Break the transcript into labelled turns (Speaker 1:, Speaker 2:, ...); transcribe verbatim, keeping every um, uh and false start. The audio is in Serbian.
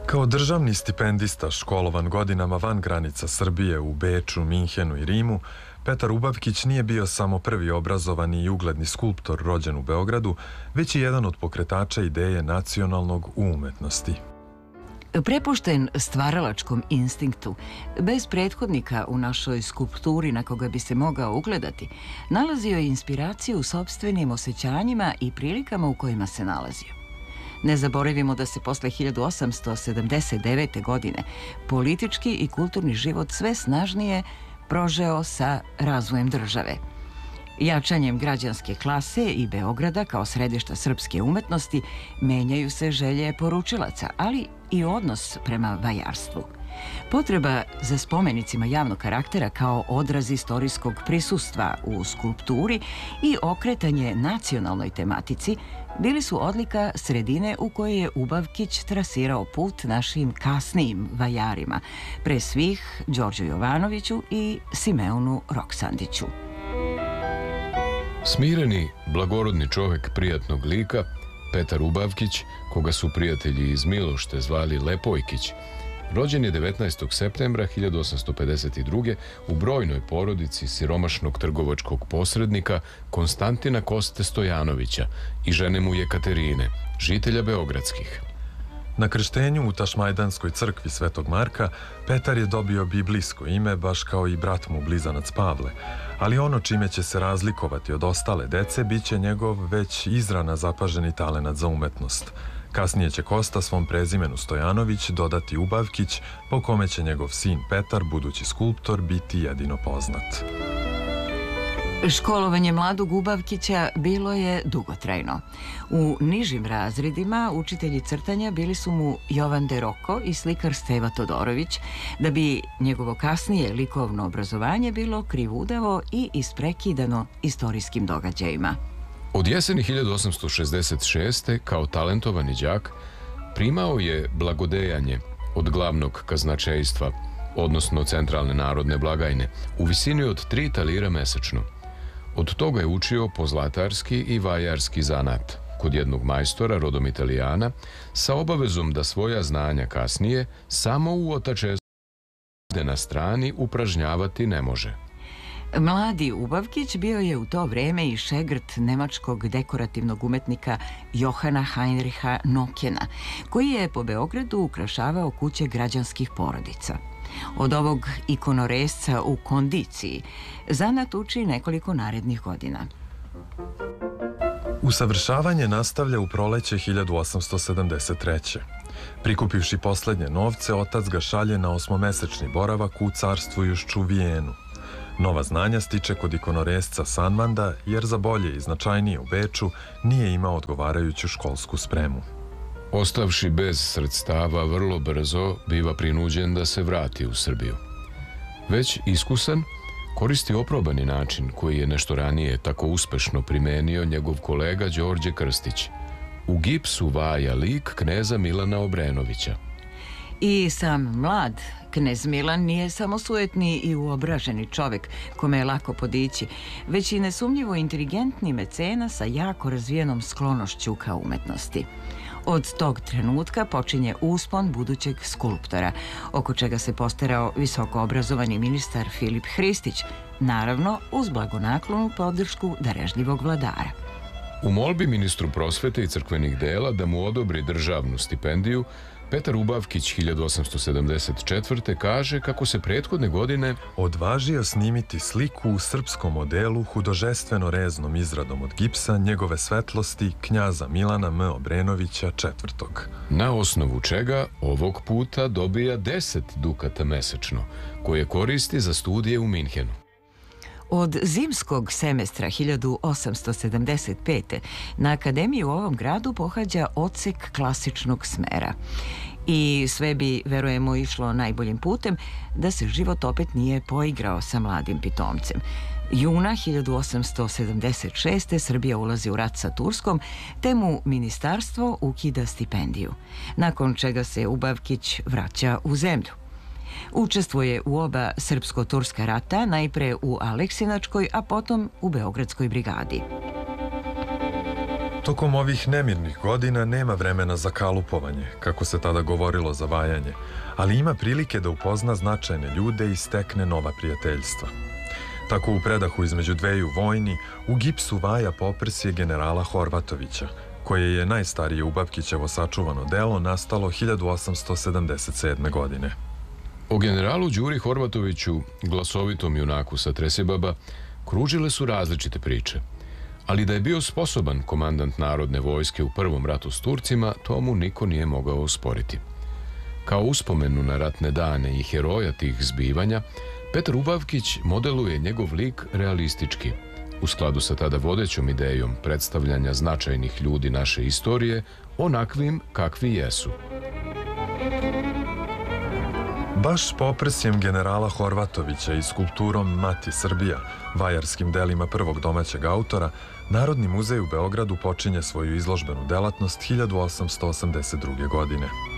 Speaker 1: Kao državni stipendista školovan godinama van granica Srbije u Beču, Minhenu i Rimu, Petar Ubavkić nije bio samo prvi obrazovani i ugledni skulptor rođen u Beogradu, već i jedan od pokretača ideje nacionalnog u umetnosti.
Speaker 2: Prepušten stvaralačkom instinktu, bez prethodnika u našoj skulpturi na koga bi se mogao ugledati, nalazio je inspiraciju u sopstvenim osjećanjima i prilikama u kojima se nalazio. Ne zaboravimo da se posle hiljadu osamsto sedamdeset devete. godine politički i kulturni život sve snažnije prožeo sa razvojem države. Jačanjem građanske klase i Beograda kao središta srpske umetnosti menjaju se želje poručilaca, ali i odnos prema vajarstvu. Potreba za spomenicima javnog karaktera kao odraz istorijskog prisustva u skulpturi i okretanje nacionalnoj tematici bili su odlika sredine u kojoj je Ubavkić trasirao put našim kasnijim vajarima, pre svih Đorđu Jovanoviću i Simeonu Roksandiću.
Speaker 3: Smireni, blagorodni čovek prijatnog lika, Petar Ubavkić, koga su prijatelji iz Milošte zvali Lepojkić, rođen je devetnaestog septembra hiljadu osamsto pedeset druge. u brojnoj porodici siromašnog trgovačkog posrednika Konstantina Koste Stojanovića i žene mu Jekaterine, žitelja Beogradskih.
Speaker 1: Na krštenju u Tašmajdanskoj crkvi Svetog Marka Petar je dobio biblijsko ime, baš kao i brat mu blizanac Pavle, ali ono čime će se razlikovati od ostale dece biće njegov već izrana zapaženi talenat za umetnost. Kasnije će Kosta svom prezimenu Stojanović dodati Ubavkić, po kome će njegov sin Petar, budući skulptor, biti jedino poznat.
Speaker 2: Školovanje mladog Ubavkića bilo je dugotrajno. U nižim razredima učitelji crtanja bili su mu Jovan de Roko i slikar Steva Todorović, da bi njegovo kasnije likovno obrazovanje bilo krivudavo i isprekidano istorijskim događajima.
Speaker 3: Od jeseni hiljadu osamsto šezdeset šeste. kao talentovani đak primao je blagodejanje od glavnog kaznačejstva, odnosno Centralne narodne blagajne, u visini od tri talira mesečno. Od toga je učio pozlatarski i vajarski zanat kod jednog majstora, rodom Italijana, sa obavezom da svoja znanja kasnije samo u otačestvu na strani upražnjavati ne može.
Speaker 2: Mladi Ubavkić bio je u to vreme i šegrt nemačkog dekorativnog umetnika Johana Heinricha Nokena, koji je po Beogradu ukrašavao kuće građanskih porodica. Od ovog ikonoresca u kondiciji zanat uči nekoliko narednih godina.
Speaker 1: Usavršavanje nastavlja u proleće hiljadu osamsto sedamdeset treće. Prikupivši poslednje novce, otac ga šalje na osmomesečni boravak u carstvujušću Vijenu. Nova znanja stiče kod ikonoresca Sanmanda, jer za bolje i značajnije u Beču nije imao odgovarajuću školsku spremu.
Speaker 3: Ostavši bez sredstava, vrlo brzo biva prinuđen da se vrati u Srbiju. Već iskusan, koristi oprobani način koji je nešto ranije tako uspešno primenio njegov kolega Đorđe Krstić. U gipsu vaja lik kneza Milana Obrenovića.
Speaker 2: I sam mlad knez Milan nije samo sujetni i uobraženi čovek kome je lako podići, već i nesumnjivo inteligentni mecena sa jako razvijenom sklonošću ka umetnosti. Od tog trenutka počinje uspon budućeg skulptora, oko čega se postarao visoko obrazovani ministar Filip Hristić, naravno uz blagonaklonu podršku darežljivog vladara.
Speaker 3: U molbi ministru prosvete i crkvenih dela da mu odobri državnu stipendiju, Petar Ubavkić hiljadu osamsto sedamdeset četvrte. kaže kako se prethodne godine
Speaker 1: odvažio snimiti sliku u srpskom modelu hudožestveno reznom izradom od gipsa njegove svetlosti knjaza Milana M. Obrenovića četvrtog.
Speaker 3: Na osnovu čega ovog puta dobija deset dukata mesečno, koje koristi za studije u Minhenu.
Speaker 2: Od zimskog semestra hiljadu osamsto sedamdeset pete. na akademiji u ovom gradu pohađa odsek klasičnog smera. I sve bi, verujemo, išlo najboljim putem da se život opet nije poigrao sa mladim pitomcem. Juna hiljadu osamsto sedamdeset šeste. Srbija ulazi u rat sa Turskom, te mu ministarstvo ukida stipendiju, nakon čega se Ubavkić vraća u zemlju. Učestvuje u oba srpsko-turska rata, najpre u Aleksinačkoj, a potom u Beogradskoj brigadi.
Speaker 1: Tokom ovih nemirnih godina nema vremena za kalupovanje, kako se tada govorilo za vajanje, ali ima prilike da upozna značajne ljude i stekne nova prijateljstva. Tako u predahu između dveju vojni u gipsu vaja poprsje generala Horvatovića, koje je najstarije u Bavkićevo sačuvano delo nastalo hiljadu osamsto sedamdeset sedme. godine.
Speaker 3: O generalu Đuri Horvatoviću, glasovitom junaku sa Tresibaba, kružile su različite priče. Ali da je bio sposoban komandant narodne vojske u prvom ratu s Turcima, to mu niko nije mogao osporiti. Kao uspomenu na ratne dane i heroja tih zbivanja, Petar Ubavkić modeluje njegov lik realistički, u skladu sa tada vodećom idejom predstavljanja značajnih ljudi naše istorije onakvim kakvi jesu.
Speaker 1: Baš s poprsjem generala Horvatovića i skulpturom Mati Srbija, vajarskim delima prvog domaćeg autora, Narodni muzej u Beogradu počinje svoju izložbenu delatnost hiljadu osamsto osamdeset druge. godine.